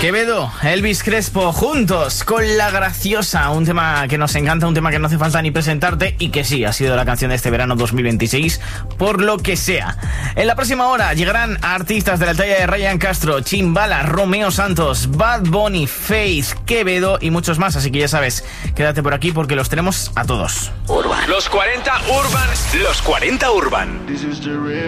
Quevedo, Elvis Crespo, juntos con La Graciosa, un tema que nos encanta, un tema que no hace falta ni presentarte y que sí, ha sido la canción de este verano 2026, por lo que sea. En la próxima hora llegarán artistas de la talla de Ryan Castro, Chimbala, Romeo Santos, Bad Bunny, Faith, Quevedo y muchos más, así que ya sabes, quédate por aquí porque los tenemos a todos. Urban. Los 40 Urban.